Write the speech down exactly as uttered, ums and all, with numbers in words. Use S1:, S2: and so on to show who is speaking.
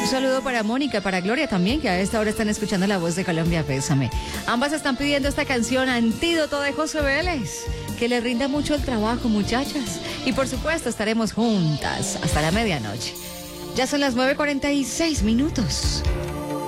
S1: saludo para Mónica, para Gloria también, que a esta hora están escuchando La Voz de Colombia, Pésame. Ambas están pidiendo esta canción, Antídoto de José Vélez. Que le rinda mucho el trabajo, muchachas. Y por supuesto estaremos juntas hasta la medianoche. Ya son las nueve cuarenta y seis minutos.